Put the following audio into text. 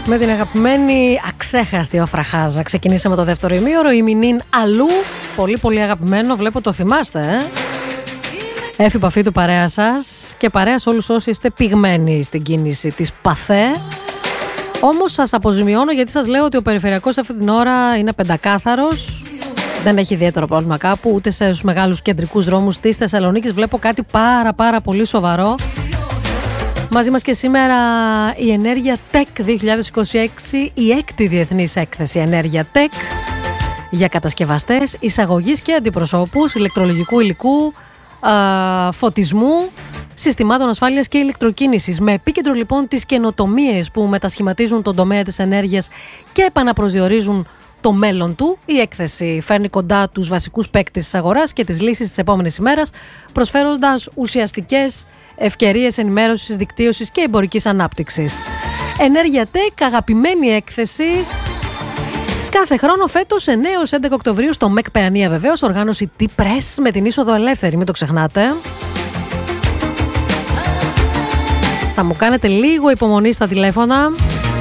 Με την αγαπημένη αξέχαστη Όφρα Χάζα ξεκινήσαμε το δεύτερο ημίωρο. Η Μινίν Αλλού, πολύ πολύ αγαπημένο, βλέπω το θυμάστε. Έφη Παφή του παρέα σας και παρέα σε όλους όσοι είστε πυγμένοι στην κίνηση της ΠΑΘΕ. Όμως σας αποζημιώνω γιατί σας λέω ότι ο περιφερειακός αυτή την ώρα είναι πεντακάθαρος. Δεν έχει ιδιαίτερο πρόβλημα κάπου, ούτε στους μεγάλους κεντρικούς δρόμους της Θεσσαλονίκης. Βλέπω κάτι πάρα πολύ σοβαρό. Μαζί μας και σήμερα η Ενέργεια Tech 2026, η έκτη διεθνής έκθεση Ενέργεια Tech για κατασκευαστές, εισαγωγής και αντιπροσώπους ηλεκτρολογικού υλικού, φωτισμού, συστημάτων ασφάλειας και ηλεκτροκίνησης. Με επίκεντρο λοιπόν τις καινοτομίες που μετασχηματίζουν τον τομέα της ενέργειας και επαναπροσδιορίζουν το μέλλον του, η έκθεση φέρνει κοντά τους βασικούς παίκτες της αγοράς και τις λύσεις της επόμενης ημέρας, προσφέροντας ουσιαστικές ευκαιρίες ενημέρωσης, δικτύωσης και εμπορικής ανάπτυξης. Ενέργεια Tech, αγαπημένη έκθεση κάθε χρόνο φέτος 9 έως 11 Οκτωβρίου στο ΜΕΚ Παιανία, βεβαίως, οργάνωση T-Press με την είσοδο ελεύθερη, μην το ξεχνάτε. Θα μου κάνετε λίγο υπομονή στα τηλέφωνα.